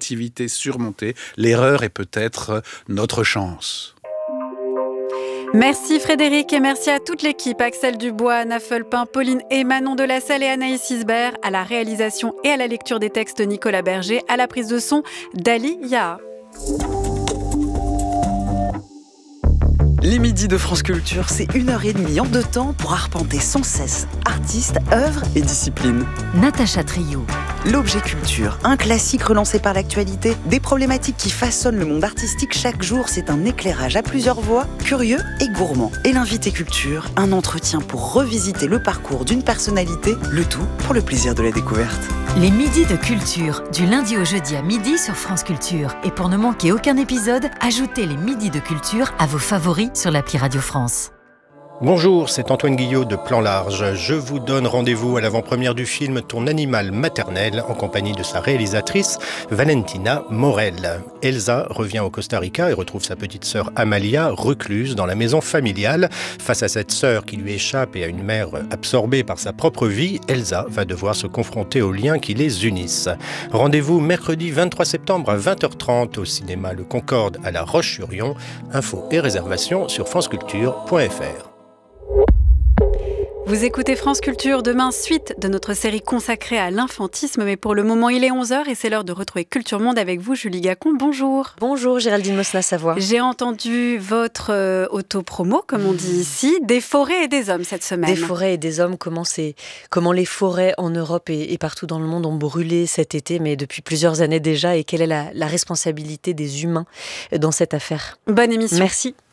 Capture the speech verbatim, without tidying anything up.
créativité surmontée, l'erreur est peut-être notre chance. Merci Frédéric et merci à toute l'équipe, Axel Dubois, Anna Fulpin, Pauline et Manon Delasalle et Anaïs Isbert, à la réalisation et à la lecture des textes Nicolas Berger, à la prise de son Dali Yaha. Les midis de France Culture, c'est une heure et demie en deux temps pour arpenter sans cesse artistes, œuvres et disciplines. Natacha Trio. L'objet culture, un classique relancé par l'actualité, des problématiques qui façonnent le monde artistique chaque jour, c'est un éclairage à plusieurs voix, curieux et gourmand. Et l'invité culture, un entretien pour revisiter le parcours d'une personnalité, le tout pour le plaisir de la découverte. Les midis de culture, du lundi au jeudi à midi sur France Culture. Et pour ne manquer aucun épisode, ajoutez les midis de culture à vos favoris sur l'appli Radio France. Bonjour, c'est Antoine Guillot de Plan Large. Je vous donne rendez-vous à l'avant-première du film Ton animal maternel en compagnie de sa réalisatrice Valentina Morel. Elsa revient au Costa Rica et retrouve sa petite sœur Amalia recluse dans la maison familiale. Face à cette sœur qui lui échappe et à une mère absorbée par sa propre vie, Elsa va devoir se confronter aux liens qui les unissent. Rendez-vous mercredi vingt-trois septembre à vingt heures trente au cinéma Le Concorde à La Roche-sur-Yon. Infos et réservations sur franceculture point f r. Vous écoutez France Culture, demain, suite de notre série consacrée à l'infantisme. Mais pour le moment, il est onze heures et c'est l'heure de retrouver Culture Monde avec vous, Julie Gacon. Bonjour. Bonjour, Géraldine Mosna-Savoie. J'ai entendu votre euh, auto-promo, comme on dit ici, des forêts et des hommes cette semaine. Des forêts et des hommes, comment, c'est, comment les forêts en Europe et, et partout dans le monde ont brûlé cet été, mais depuis plusieurs années déjà, et quelle est la, la responsabilité des humains dans cette affaire. Bonne émission. Merci.